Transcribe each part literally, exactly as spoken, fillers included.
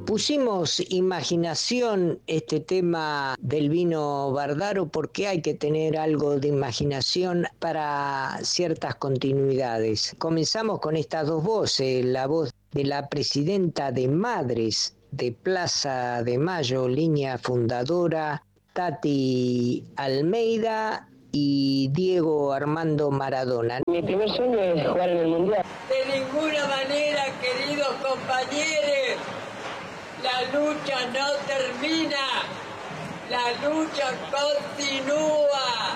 Pusimos imaginación, este tema del vino Bardaro, porque hay que tener algo de imaginación para ciertas continuidades. Comenzamos con estas dos voces, la voz de la presidenta de Madres de Plaza de Mayo, línea fundadora, Tati Almeida, y Diego Armando Maradona. Mi primer sueño es jugar en el Mundial. De ninguna manera, queridos compañeros, la lucha no termina, la lucha continúa,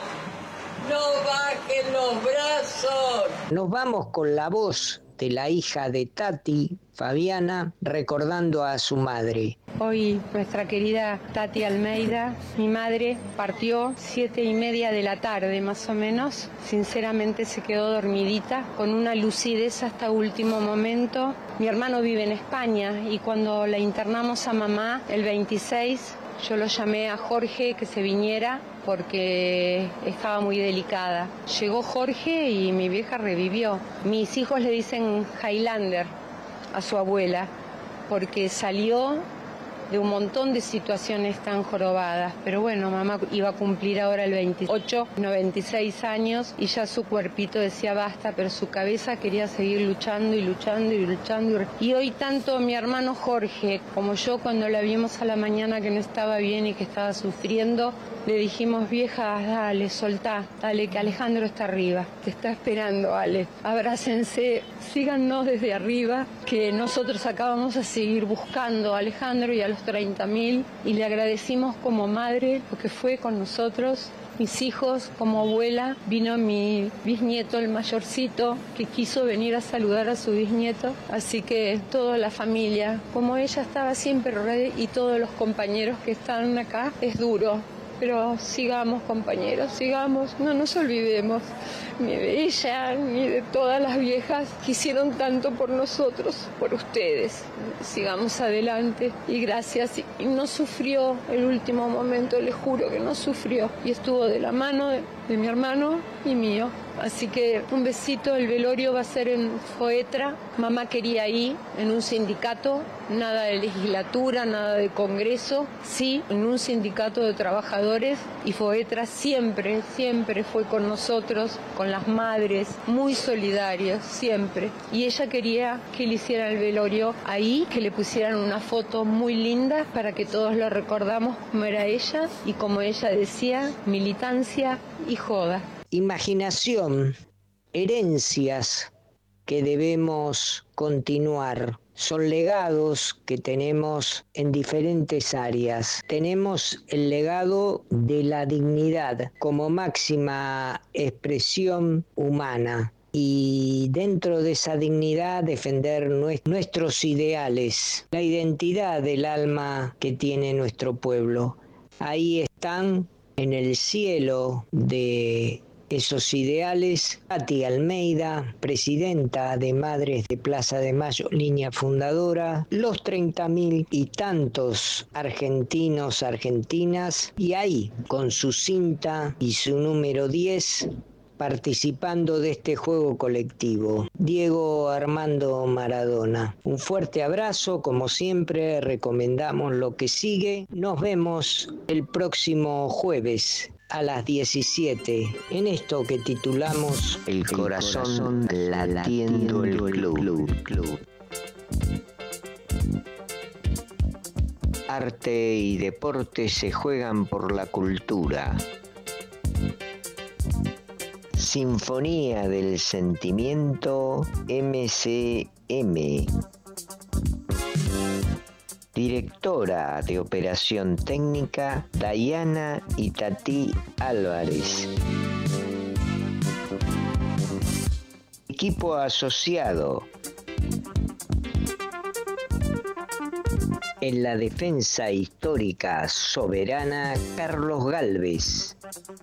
no bajen los brazos. Nos vamos con la voz de la hija de Tati, Fabiana, recordando a su madre. Hoy nuestra querida Tati Almeida, mi madre, partió siete y media de la tarde más o menos. Sinceramente se quedó dormidita, con una lucidez hasta último momento. Mi hermano vive en España y cuando la internamos a mamá el veintiséis, yo lo llamé a Jorge que se viniera porque estaba muy delicada. Llegó Jorge y mi vieja revivió. Mis hijos le dicen Highlander a su abuela porque salió de un montón de situaciones tan jorobadas, pero bueno, mamá iba a cumplir ahora el veintiocho, noventa y seis años y ya su cuerpito decía basta, pero su cabeza quería seguir luchando y luchando y luchando. Y hoy tanto mi hermano Jorge como yo, cuando la vimos a la mañana que no estaba bien y que estaba sufriendo, le dijimos, vieja, dale, soltá, dale, que Alejandro está arriba, te está esperando, Ale. Abrácense, síganos desde arriba, que nosotros acá vamos a seguir buscando a Alejandro y a los treinta mil, y le agradecimos como madre lo que fue con nosotros, mis hijos, como abuela. Vino mi bisnieto, el mayorcito, que quiso venir a saludar a su bisnieto, así que toda la familia, como ella estaba siempre ready, y todos los compañeros que están acá, es duro. Pero sigamos, compañeros, sigamos, no nos olvidemos ni de ella ni de todas las viejas que hicieron tanto por nosotros, por ustedes. Sigamos adelante y gracias. Y no sufrió el último momento, les juro que no sufrió. Y estuvo de la mano de, de mi hermano y mío. Así que un besito, el velorio va a ser en Foetra. Mamá quería ir en un sindicato, nada de legislatura, nada de congreso, sí, en un sindicato de trabajadores, y Foetra siempre, siempre fue con nosotros, con las madres, muy solidarios, siempre. Y ella quería que le hicieran el velorio ahí, que le pusieran una foto muy linda para que todos lo recordamos como era ella y como ella decía, militancia y joda. Imaginación, herencias que debemos continuar, son legados que tenemos en diferentes áreas. Tenemos el legado de la dignidad como máxima expresión humana y dentro de esa dignidad defender nuestros ideales, la identidad del alma que tiene nuestro pueblo. Ahí están en el cielo de esos ideales, Tati Almeida, presidenta de Madres de Plaza de Mayo, línea fundadora, los treinta mil y tantos argentinos, argentinas, y ahí, con su cinta y su número diez, participando de este juego colectivo. Diego Armando Maradona. Un fuerte abrazo, como siempre, recomendamos lo que sigue. Nos vemos el próximo jueves a las diecisiete en esto que titulamos El, el corazón, corazón latiendo el club. club. Arte y deporte se juegan por la cultura. Sinfonía del Sentimiento M C M. Directora de Operación Técnica, Dayana Itatí Álvarez. Equipo asociado. En la defensa histórica soberana, Carlos Gálvez.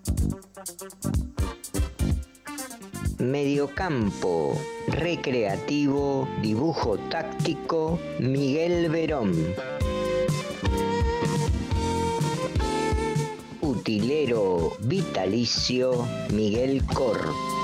Mediocampo recreativo, dibujo táctico, Miguel Verón. Utilero vitalicio, Miguel Cor.